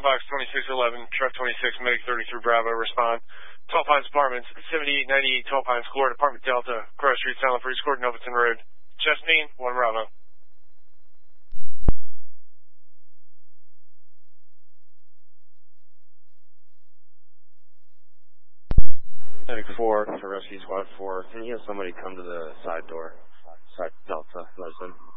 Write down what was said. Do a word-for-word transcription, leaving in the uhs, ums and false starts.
box twenty-six eleven, truck twenty-six, Medic thirty-three Bravo, respond. twelve Pines Apartments, seventy-eight ninety-eight twelve Pines Court, Apartment Delta, Cross Street, Silent Breeze Court, Novaton Road. Chesapeake, one Bravo. Medic four, for Rescue Squad four. Can you have somebody come to the side door? Side Delta, Leslie.